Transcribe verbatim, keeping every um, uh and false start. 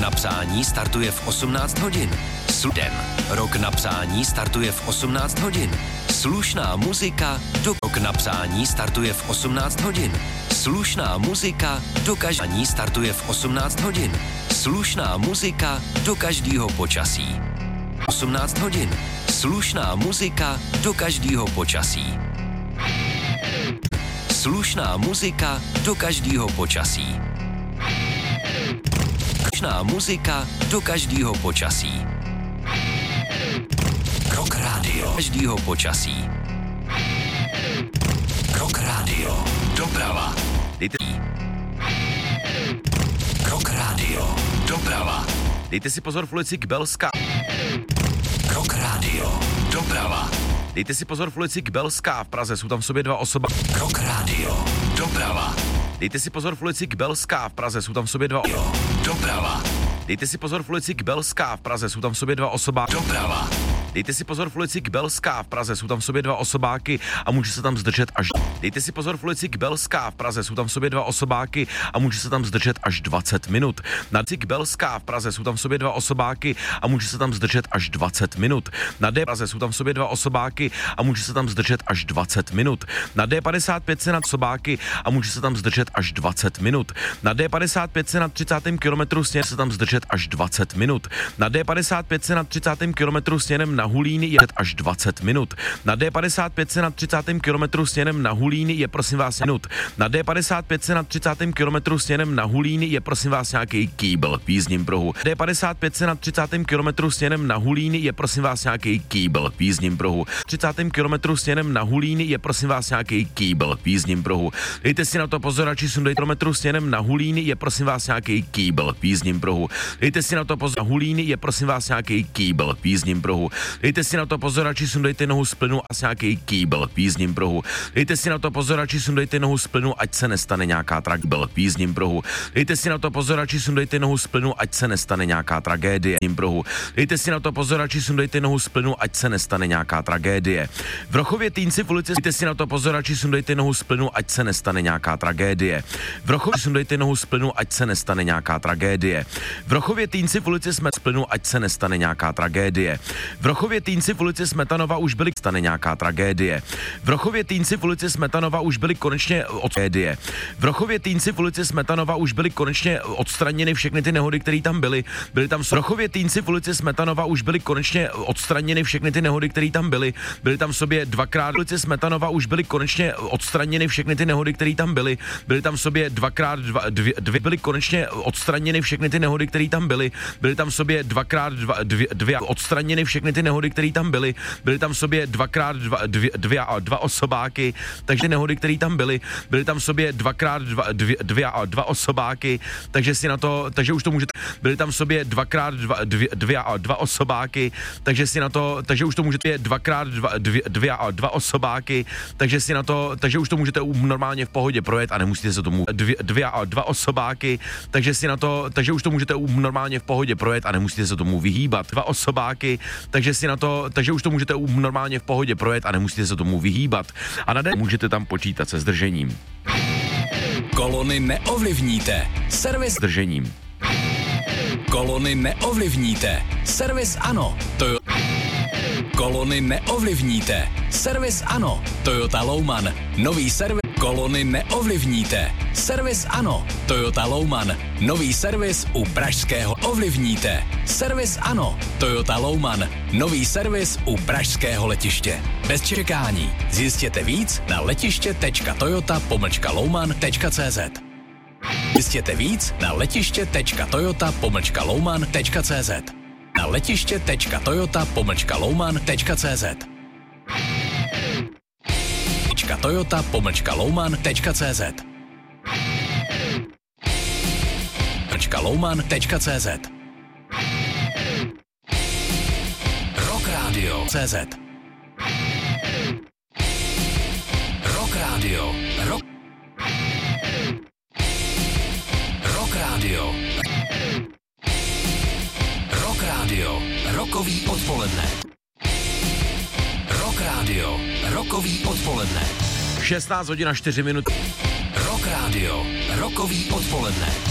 napsání startuje v osmnáct hodin. Sudem. Rok napsání startuje v osmnáct hodin. Slušná muzika do rok napsání startuje v osmnáct hodin. Slušná muzika do každého startuje v osmnáct hodin. Slušná muzika do každého počasí. osmnáct hodin. Slušná muzika do každého počasí. Slušná muzika do každého počasí. Slušná muzika do každého počasí. Rock Radio. Každého počasí. Rock Radio. Doprava. Dejte... Rock Radio. Doprava. Dejte si pozor v ulici Kbelská. Rock Radio. Doprava. Dejte si pozor v ulici Kbelská v Praze, jsou tam v sobě dva osoba. Rock Radio. Doprava. Dejte si pozor v ulici Kbelská v Praze, jsou tam v sobě dva. Doprava. Dejte si pozor v ulici Kbelská v Praze, jsou tam v sobě dva osoba. Doprava. Dejte si pozor v ulici Kbelská v Praze, jsou tam v sobě dva osobáky a může se tam zdržet až... Dejte si pozor v ulici Kbelská v Praze, jsou tam v sobě dva osobáky a může se tam zdržet až dvacet minut. Na ulici Kbelská v Praze jsou tam v sobě dva osobáky a může se tam zdržet až dvacet minut. Na D Praze jsou tam v sobě dva osobáky a může se tam zdržet až dvacet minut. Na D padesát pět se nad osobáky a může se tam zdržet až dvacet minut. Na D padesát pět se nad třicátým kilometru směr se tam zdržet až dvacet minut. Na D padesát pět se nad třicátým kilometru směrem na Hulíny je až dvacet minut. Na D padesát pět se nad třicátým kilometru směrem na Hulíny je prosím vás minut. Na D padesát pět se nad třicátým kilometru směrem na Hulíny je prosím vás nějaký kýbl v jízdním pruhu. D padesát pět se nad třicátým kilometru směrem na Hulíny je prosím vás nějaký kýbl v jízdním pruhu. třicátým kilometru směrem na Hulíny je prosím vás nějaký kýbl v jízdním pruhu. Dejte si na to pozor, radši sundejte kilometru směrem na Hulíny je prosím vás nějaký kýbl v jízdním pruhu. Dejte si na to pozor, na Hulíny je prosím vás nějaký kýbl v jízdním pruhu. Dejte si na to pozor, radši sundejte nohu z plynu a nějaký kýbl v jízdním pruhu. Dejte si na to pozor, radši sundejte nohu z plynu, ať se nestane nějaká tragédie v jízdním pruhu. Dejte si na to pozor, radši sundejte nohu z plynu, ať se nestane nějaká tragédie v jízdním pruhu. Dejte si na to pozor, radši sundejte nohu z plynu, ať se nestane nějaká tragédie. V Rochově Týnci v ulici, dejte si na to pozor, radši sundejte nohu z plynu, ať se nestane nějaká tragédie. V Rochově sundejte nohu z plynu, ať se nestane nějaká tragédie. V Rochově Týnci v ulici jsme z plynu, ať se nestane nějaká tragédie. V Rochově Týnci v ulici Smetanova už byly stane nějaká tragédie. V Rochově Týnci v ulici Smetanova už byly konečně od tragédie. V Rochově Týnci v ulici Smetanova už byly konečně odstraněny všechny ty nehody, které tam byly. Byly tam v Rochově Týnci v ulici Smetanova už byly konečně odstraněny všechny ty nehody, které tam byly. Byly tam v sobě dvakrát v ulici Smetanova už byly konečně odstraněny všechny ty nehody, které tam byly. Byly tam v sobě dvakrát dva, dvě, dvě byly konečně odstraněny všechny ty nehody, které tam byly. Byly tam v sobě dvakrát dva, dvě, dvě odstraněny všechny ty nehody, které tam byly. Byly tam v sobě dvakrát dva, dvě, dvě a dva osobáky, takže nehody, které tam byly, byly tam v sobě dvakrát dva, dvě, dvě a dva osobáky, takže si na to, takže už to můžete, byly tam v sobě dvakrát dva, dvě, dvě a dva osobáky, takže si na to, takže už to můžete dvakrát dva, dvě, dvě a dva osobáky, takže si na to, takže už to můžete normálně v pohodě projet a nemusíte se tomu dvě, dvě a dva osobáky, takže si na to, takže už to můžete normálně v pohodě projet a nemusíte se tomu vyhýbat. Dva osobáky, takže si na to, takže už to můžete normálně v pohodě projet a nemusíte se tomu vyhýbat. A na den můžete tam počítat se zdržením. Kolony neovlivníte. Servis Zdržením. Kolony neovlivníte. Servis ano. To Kolony neovlivníte. Servis ano. Toyota Louman. Nový servis. Kolony neovlivníte. Servis ano. Toyota Louman. Nový servis u pražského ovlivníte. Servis ano. Toyota Louman. Nový servis u pražského letiště. Bez čekání. Zjistěte víc na letiště tečka toyota pomlčka louman tečka cé zet. Zjistěte víc na letiště tečka toyota pomlčka louman tečka cé zet. Na letiště tečka toyota pomlčka louman tečka cé zet. Toyota pomlčka louman tečka cé zet. louman tečka cé zet. Rock Radio tečka cé zet. Rock Radio. Rock. Rock Radio. Rock Radio. Rokový odpoledne. Rock Radio. Rokový odpoledne. šestnáct hodin a čtyři minuty. Rock Radio. Rokový odpoledne.